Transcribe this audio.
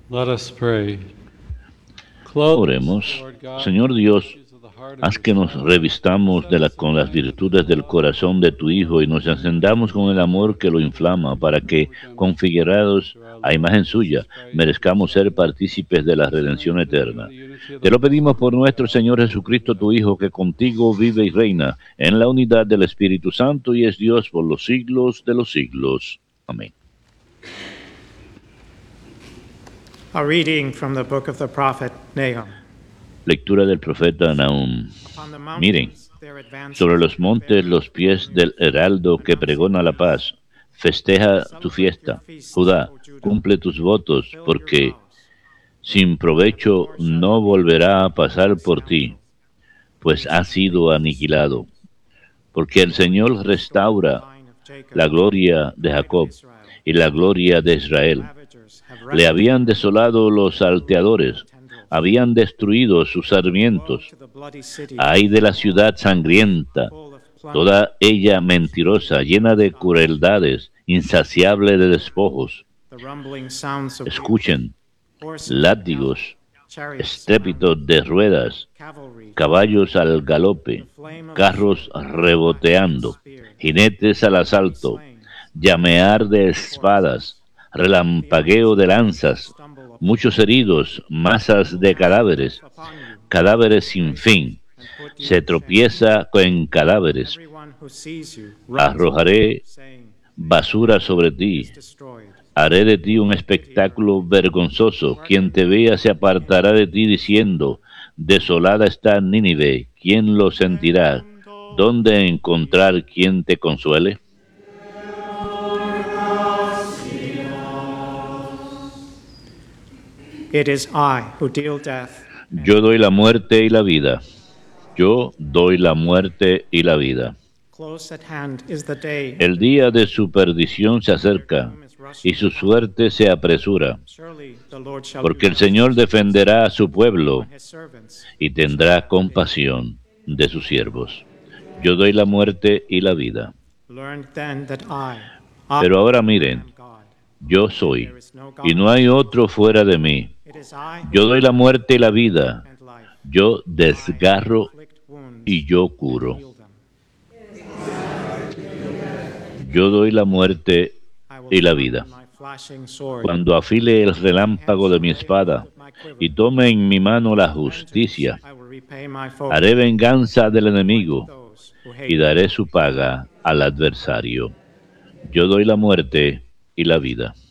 Let us pray. Clothe us, Oremos. Lord God, Señor with the Dios, virtues of the heart of haz your que nos Son. revistamos Set us in con las union with virtudes del love, corazón de tu Hijo y nos encendamos con el amor que lo inflama, para que, configurados through our a Lord imagen Jesus suya, Christ, your merezcamos ser Son, partícipes de la who lives redención with you in eterna. the unity of the Te lo Holy pedimos por Spirit, nuestro God, Señor forever Jesucristo, and tu ever. Hijo, que contigo vive y reina en la unidad del Espíritu Santo y es Dios por los siglos de los siglos. Amén. A reading from the book of the prophet Nahum. Lectura del profeta Nahum. Upon the Miren, mountains there advances sobre los a montes bearer los of good pies del news, heraldo que announcing pregona la peace. paz. Festeja tu Celebrate your fiesta. feasts, Judá, O Judah, cumple tus votos, fulfill your porque vows. sin For the provecho Lord shall no rebuke the volverá a wicked pasar with por ti, scoundrel, and pues he ha shall sido make his spoil. aniquilado. Porque el For he will Señor restore the restaura line of Jacob, la gloria the de pride of Jacob Israel. y la gloria de The Israel. ravagers have Le wrested habían her, desolado los the root and the salteadores, tendrils. habían destruido sus Woe sarmientos. to the bloody city, Ay de la all ciudad sangrienta, full of plunder. toda ella She is mentirosa, llena de unstopped. crueldades, insaciable de despojos. The rumbling sounds of wheels, Escuchen, horses that gallop, látigos, chariots estrépito surrounded, de ruedas, cavalry charging, caballos al the galope, flame of the carros sword, the flash of the reboteando, spear, jinetes al many asalto, slain, llamear de many espadas, corpses. The armies relampagueo of de the nations lanzas, stumble upon muchos you. heridos, They masas will de cast filth cadáveres, upon you, cadáveres sin disgrace you, fin. and put you Se to shame. tropieza en cadáveres. Everyone who sees you runs away, Arrojaré saying, basura sobre "He is ti. destroyed." Haré de ti un Take pity on espectáculo me. vergonzoso. Quien Hearken te to me, vea se ye apartará de ti inhabitants of the diciendo, desolada está Nínive. ¿Quién lo sentirá? ¿Dónde encontrar quien te consuele? It is I who deal death. Yo doy la muerte y la vida. Yo doy la muerte y la vida. Close at hand is the day of El the día de judgment. su perdición se Their acerca doom is y rushing su upon them. suerte se apresura, Surely the Lord shall do porque el Señor justice defenderá a su pueblo on his servants y who shall tendrá have pity. compasión de sus siervos. Yo doy la muerte y la vida. Learn then that I Pero ahora am miren, God. yo soy, There is no God y no hay beside otro me. fuera de mí. It is I who Yo doy la give muerte y la life vida. and life. Yo I desgarro inflict wounds y yo and curo. heal them. Yo doy la muerte I will y la sharpen vida. my flashing sword. Cuando afile el relámpago de mi espada y tome en mi mano la justicia, I will repay my foes, haré venganza del enemigo those who hate y me. daré su paga al adversario. Yo doy la muerte y la vida.